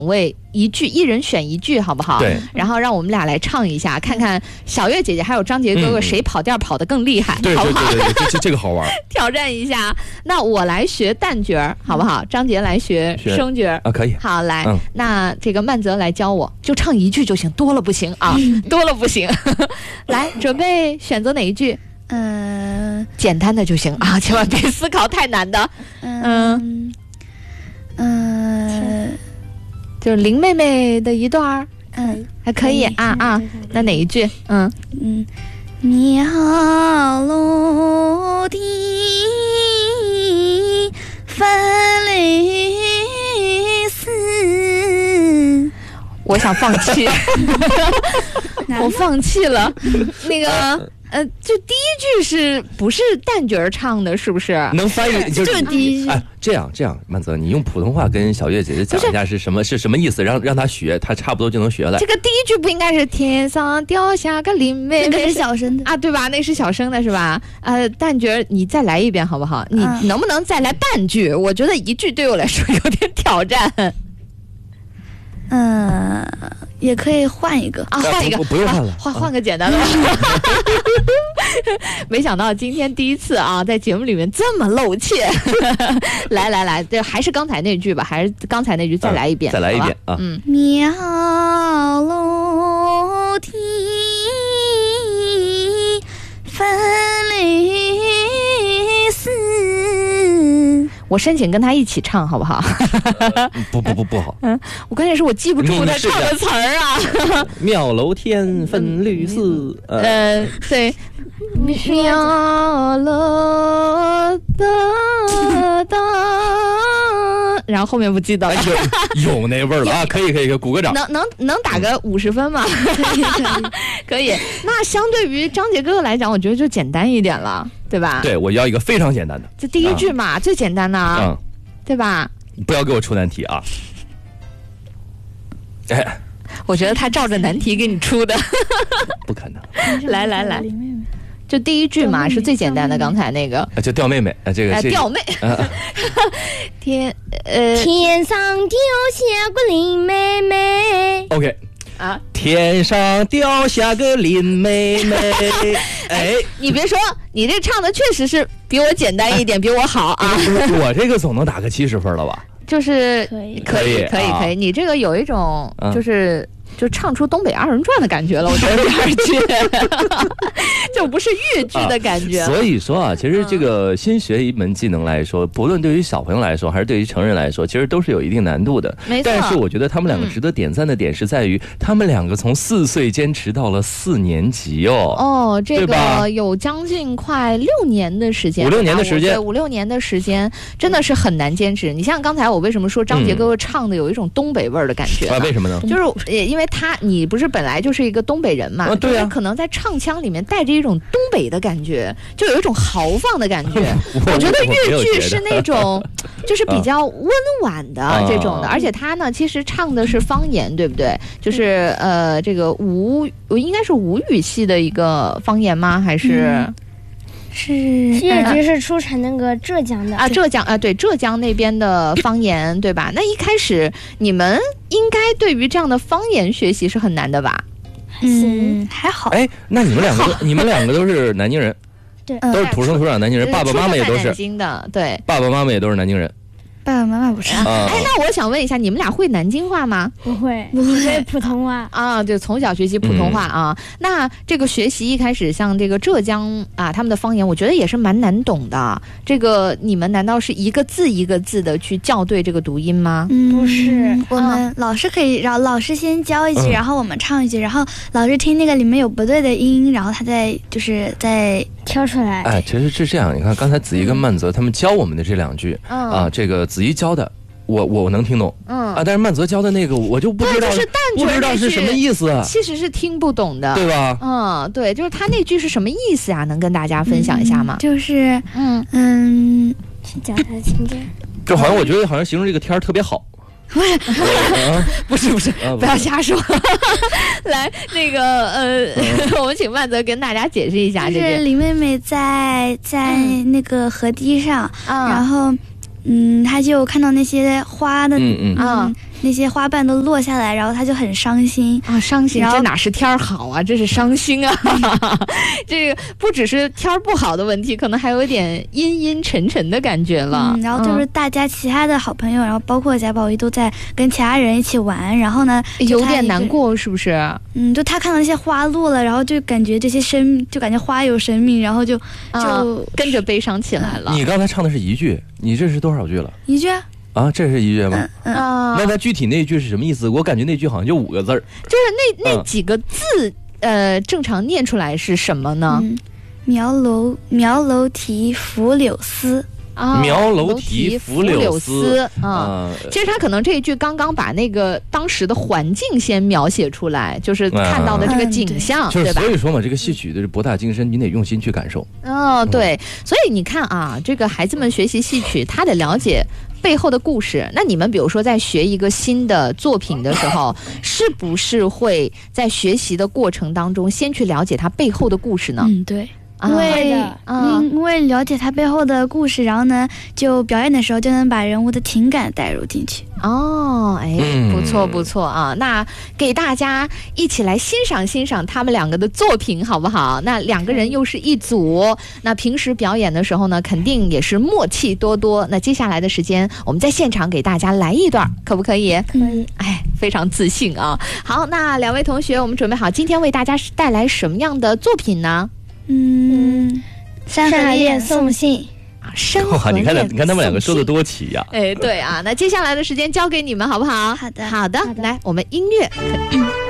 位一句，一人选一句，好不好？ 对。 然后让我们俩来唱一下，看看小月姐姐还有张杰哥哥谁跑调跑得更厉害， 对好不好？ 对，这个好玩。 挑战一下，那我来学旦角儿，好不好？张杰来学生角儿啊，可以。 好，来，那这个曼泽来教我，就唱一句就行，多了不行啊，多了不行。来，准备选择哪一句？简单的就行啊，千万别思考太难的。就是林妹妹的一段儿，还可以啊。那哪一句？ 妙楼的分类似， 我想放弃，我放弃了。那个。就第一句是不是旦角唱的？是不是能翻译？ 就是第一句。 哎，这样，曼泽，你用普通话跟小月姐姐讲一下是什么意思，让她学，她差不多就能学来。 这个第一句不应该是天上掉下个林妹妹？ 那是小声的啊，对吧？那是小声的是吧？旦角你再来一遍好不好？你能不能再来半句？我觉得一句对我来说有点挑战。 也可以换一个啊，换一个， 不用换了， 换个简单的吧。没想到今天第一次啊，在节目里面这么露怯。来，对，还是刚才那句吧，还是刚才那句，再来一遍， 再来一遍啊。 妙楼的分类似。 我申请跟他一起唱，好不好？ 不好。 我关键是我记不住他唱的词儿啊。 妙楼天分绿似， 对，妙楼的，然后后面不记得了。 有那味儿了啊！可以，鼓个掌。 能打个50分吗？可以。那相对于张杰哥哥来讲，我觉得就简单一点了。对吧？ 对，我要一个非常简单的。 这第一句嘛，最简单的，对吧？ 不要给我出难题啊！ 我觉得他照着难题给你出的， 不可能。 来，就第一句嘛，是最简单的，刚才那个就吊妹妹，这个吊妹，天上掉下个林妹妹。 OK。天上掉下个林妹妹。 你别说，你这唱的确实是比我简单一点，比我好啊。 我这个总能打个70分了吧？ 就是可以，你这个有一种就唱出东北二人转的感觉了，我觉得第二句就不是粤剧的感觉。 所以说啊，其实这个新学一门技能来说，不论对于小朋友来说，还是对于成人来说，其实都是有一定难度的。 没错。 但是我觉得他们两个值得点赞的点是在于，他们两个从4岁坚持到了4年级哦。 这个有将近快6年的时间 ，5-6年的时间 ，5-6年的时间，真的是很难坚持。你像刚才我为什么说张杰哥哥唱的有一种东北味儿的感觉？ 为什么呢？ 就是因为你不是本来就是一个东北人嘛， 对啊， 可能在唱腔里面带着一种东北的感觉，就有一种豪放的感觉。我觉得粤剧是那种就是比较温婉的这种的，而且他呢其实唱的是方言，对不对？就是这个应该是吴语系的一个方言吗？还是？ 粤剧是出产那个浙江的对，浙江那边的方言，对吧？那一开始你们应该对于这样的方言学习是很难的吧？ 还好。 那你们两个都是南京人， 对， 都是土生土长南京人，爸爸妈妈也都是南京的，对， 爸爸妈妈也都是南京人。 爸爸妈妈不是。 那我想问一下，你们俩会南京话吗？ 不会普通话啊，就从小学习普通话啊。那这个学习一开始，像这个浙江啊，他们的方言，我觉得也是蛮难懂的。这个你们难道是一个字一个字的去校对这个读音吗？ 不是， 我们老师可以让老师先教一句，然后我们唱一句，然后老师听那个里面有不对的音，然后他再挑出来。 其实是这样。你看刚才子怡跟曼泽他们教我们的这2句这个子怡教的我能听懂，但是曼泽教的那个我就不知道，不知道是什么意思， 其实是听不懂的， 对吧？ 对，就是他那句是什么意思啊？能跟大家分享一下吗？ 就是去讲他的情节， 就好像我觉得好像形容这个天特别好。 不是，不要瞎说。来，那个我们请曼泽跟大家解释一下， 就是林妹妹在那个河堤上，然后他就看到那些花的那些花瓣都落下来，然后他就很伤心啊，伤心，这哪是天好啊，这是伤心啊！这个不只是天不好的问题，可能还有一点阴阴沉沉的感觉了。 然后就是大家其他的好朋友，然后包括贾宝玉都在跟其他人一起玩，然后呢有点难过，是不是？ 就他看到那些花落了，然后就感觉这些就感觉花有生命，然后就跟着悲伤起来了。 你刚才唱的是一句，你这是多少句了？ 一句啊，这是一句吗？那它具体那句是什么意思？我感觉那句好像就5个字儿， 就是那几个字，正常念出来是什么呢？ 苗楼题拂柳丝。 苗楼题拂柳丝啊，其实他可能这一句刚刚把那个当时的环境先描写出来，就是看到的这个景象， 对吧？ 所以说嘛，这个戏曲的博大精深，你得用心去感受。 对，所以你看啊，这个孩子们学习戏曲，他得了解背后的故事。那你们比如说在学一个新的作品的时候，是不是会在学习的过程当中先去了解它背后的故事呢？ 对。因为了解他背后的故事，然后呢，就表演的时候就能把人物的情感带入进去。 不错啊！那给大家一起来欣赏他们两个的作品，好不好？那两个人又是一组，那平时表演的时候呢，肯定也是默契多多。那接下来的时间，我们在现场给大家来一段，可不可以？ 可以。 非常自信啊！好，那两位同学，我们准备好今天为大家带来什么样的作品呢？ 山河恋送信山河恋， 你看他们两个说的多齐呀！ 对啊，那接下来的时间交给你们好不好？ 好的， 来，我们音乐。